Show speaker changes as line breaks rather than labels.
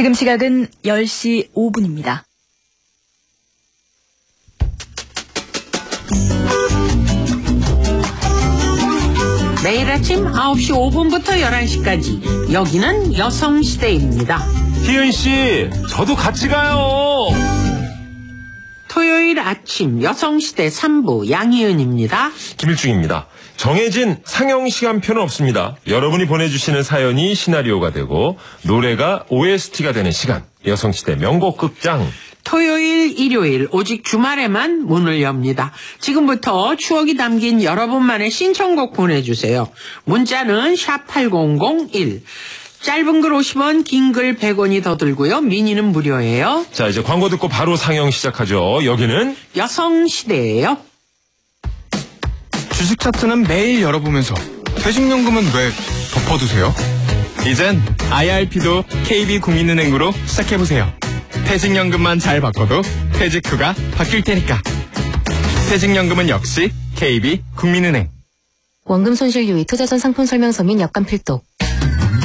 지금 시각은 10시 5분입니다.
매일 아침 9시 5분부터 11시까지 여기는 여성시대입니다.
희은씨, 저도 같이 가요.
토요일 아침 여성시대 3부 양희은입니다.
김일중입니다. 정해진 상영 시간표는 없습니다. 여러분이 보내주시는 사연이 시나리오가 되고 노래가 OST가 되는 시간, 여성시대 명곡 극장.
토요일, 일요일 오직 주말에만 문을 엽니다. 지금부터 추억이 담긴 여러분만의 신청곡 보내주세요. 문자는 샵8001. 짧은 글 50원, 긴 글 100원이 더 들고요. 미니는 무료예요.
자, 이제 광고 듣고 바로 상영 시작하죠. 여기는
여성시대예요.
주식 차트는 매일 열어보면서 퇴직연금은 왜 덮어두세요? 이젠 IRP도 KB국민은행으로 시작해보세요. 퇴직연금만 잘 바꿔도 퇴직 후가 바뀔 테니까. 퇴직연금은 역시 KB국민은행.
원금 손실 유의 투자전 상품 설명서 및 약관 필독.